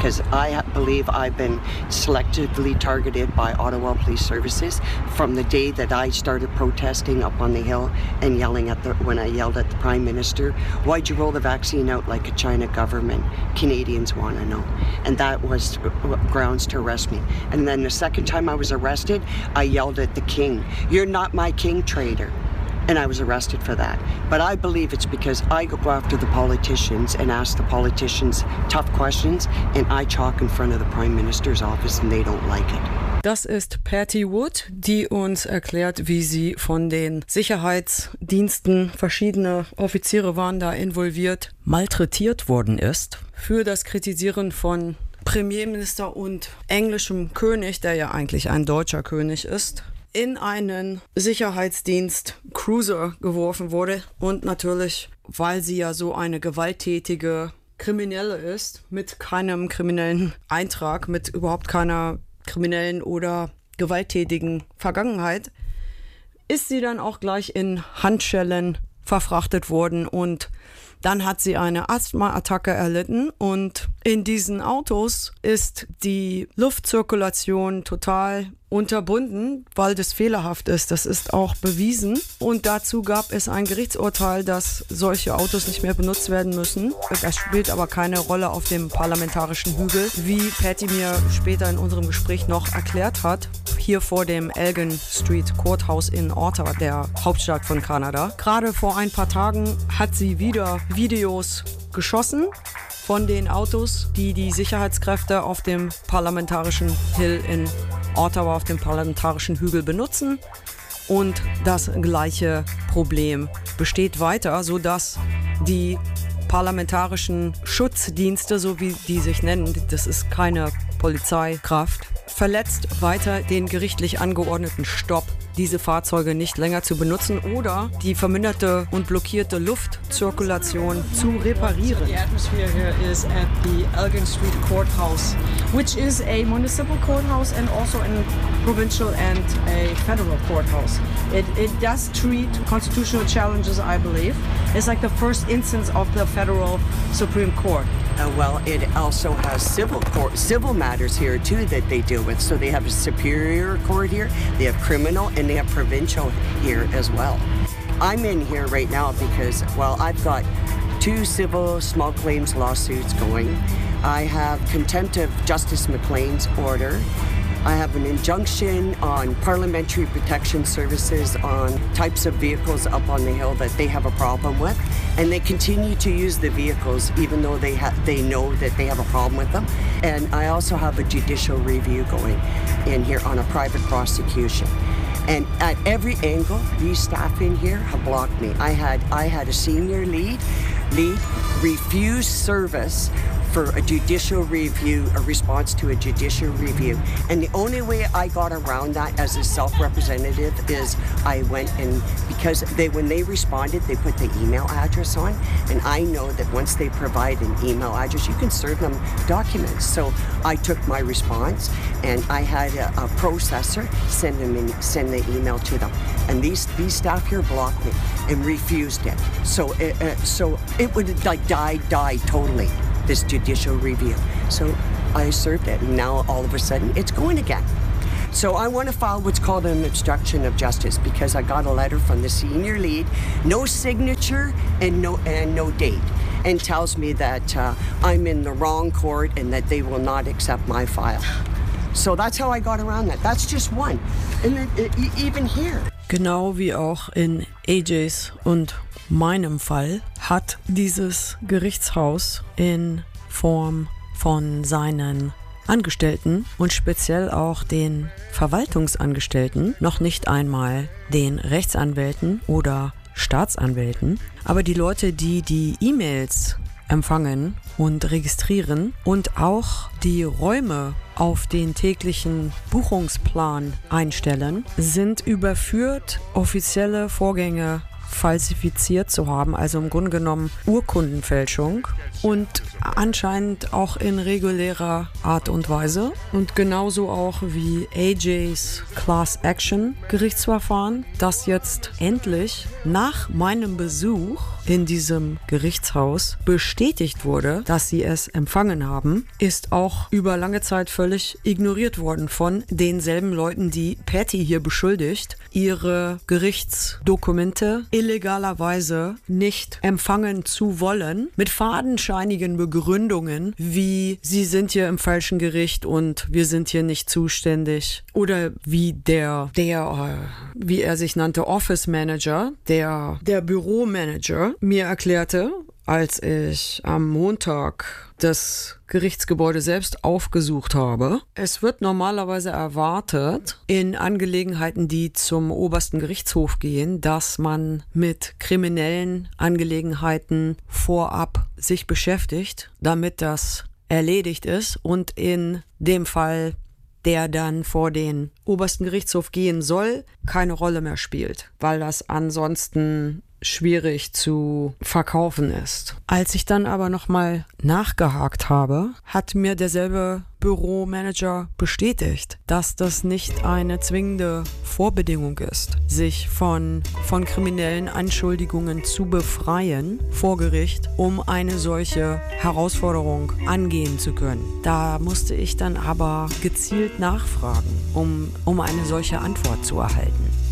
because I believe I've been selectively targeted by Ottawa Police Services from the day that I started protesting up on the hill and yelling when I yelled at the Prime Minister, why'd you roll the vaccine out like a China government? Canadians want to know. And that was grounds to arrest me. And then the second time I was arrested, I yelled at the King, you're not my king, traitor. And I was arrested for that. But I believe it's because I go after the politicians and ask the politicians tough questions, and I chalk in front of the Prime Minister's office and they don't like it. Das ist Patty Wood, die uns erklärt, wie sie von den Sicherheitsdiensten, verschiedene Offiziere waren da involviert, malträtiert worden ist für das Kritisieren von Premierminister und englischem König, der ja eigentlich ein deutscher König ist, in einen Sicherheitsdienst Cruiser geworfen wurde und natürlich, weil sie ja so eine gewalttätige Kriminelle ist, mit keinem kriminellen Eintrag, mit überhaupt keiner kriminellen oder gewalttätigen Vergangenheit, ist sie dann auch gleich in Handschellen verfrachtet worden und dann hat sie eine Asthma-Attacke erlitten und in diesen Autos ist die Luftzirkulation total unterbunden, weil das fehlerhaft ist. Das ist auch bewiesen. Und dazu gab es ein Gerichtsurteil, dass solche Autos nicht mehr benutzt werden müssen. Das spielt aber keine Rolle auf dem parlamentarischen Hügel, wie Patty mir später in unserem Gespräch noch erklärt hat, hier vor dem Elgin Street Courthouse in Ottawa, der Hauptstadt von Kanada. Gerade vor ein paar Tagen hat sie wieder Videos geschossen von den Autos, die die Sicherheitskräfte auf dem parlamentarischen Hill in Ottawa, auf dem parlamentarischen Hügel benutzen. Und das gleiche Problem besteht weiter, sodass die parlamentarischen Schutzdienste, so wie die sich nennen, das ist keine Polizeikraft, verletzt weiter den gerichtlich angeordneten Stopp, diese Fahrzeuge nicht länger zu benutzen oder die verminderte und blockierte Luftzirkulation zu reparieren. The atmosphere here is at the Elgin Street Courthouse, which is a municipal courthouse and also a provincial and a federal courthouse. It does treat constitutional challenges, I believe. It's like the first instance of the federal Supreme Court. Well, it also has civil matters here too that they deal with. So they have a superior court here, they have criminal, and they have provincial here as well. I'm in here right now because, well, I've got 2 civil small claims lawsuits going. I have contempt of Justice McLean's order. I have an injunction on parliamentary protection services on types of vehicles up on the hill that they have a problem with. And they continue to use the vehicles even though they know that they have a problem with them. And I also have a judicial review going in here on a private prosecution. And at every angle, these staff in here have blocked me. I had a senior lead refuse service for a judicial review, a response to a judicial review. And the only way I got around that as a self-representative is I went and, because when they responded, they put the email address on. And I know that once they provide an email address, you can serve them documents. So I took my response and I had a processor send the email to them. And these staff here blocked me and refused it. So it would like die totally, this judicial review. So I served it, and now all of a sudden it's going again. So I want to file what's called an obstruction of justice because I got a letter from the senior lead, no signature and no date, and tells me that I'm in the wrong court and that they will not accept my file. So that's how I got around that. That's just one. And then, even here. Genau wie auch in AJs und meinem Fall hat dieses Gerichtshaus in Form von seinen Angestellten und speziell auch den Verwaltungsangestellten, noch nicht einmal den Rechtsanwälten oder Staatsanwälten, aber die Leute, die E-Mails empfangen und registrieren und auch die Räume auf den täglichen Buchungsplan einstellen, sind überführt, offizielle Vorgänge falsifiziert zu haben, also im Grunde genommen Urkundenfälschung. und anscheinend auch in regulärer Art und Weise. Und genauso auch wie AJs Class Action Gerichtsverfahren, das jetzt endlich nach meinem Besuch in diesem Gerichtshaus bestätigt wurde, dass sie es empfangen haben, ist auch über lange Zeit völlig ignoriert worden von denselben Leuten, die Patty hier beschuldigt, ihre Gerichtsdokumente illegalerweise nicht empfangen zu wollen, mit fadenscheinigen Begründungen, wie sie sind hier im falschen Gericht und wir sind hier nicht zuständig. Oder wie wie er sich nannte, Office Manager, der Büromanager, mir erklärte, als ich am Montag das Gerichtsgebäude selbst aufgesucht habe. Es wird normalerweise erwartet, in Angelegenheiten, die zum obersten Gerichtshof gehen, dass man mit kriminellen Angelegenheiten vorab sich beschäftigt, damit das erledigt ist und in dem Fall, der dann vor den obersten Gerichtshof gehen soll, keine Rolle mehr spielt, weil das ansonsten schwierig zu verkaufen ist. Als ich dann aber nochmal nachgehakt habe, hat mir derselbe Büromanager bestätigt, dass das nicht eine zwingende Vorbedingung ist, sich von kriminellen Anschuldigungen zu befreien vor Gericht, um eine solche Herausforderung angehen zu können. Da musste ich dann aber gezielt nachfragen, um eine solche Antwort zu erhalten.